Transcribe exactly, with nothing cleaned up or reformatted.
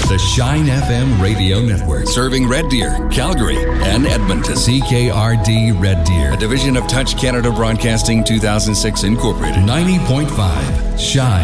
The Shine F M Radio Network. Serving Red Deer, Calgary, and Edmonton. C K R D Red Deer. A division of Touch Canada Broadcasting two thousand six Incorporated. ninety point five Shine.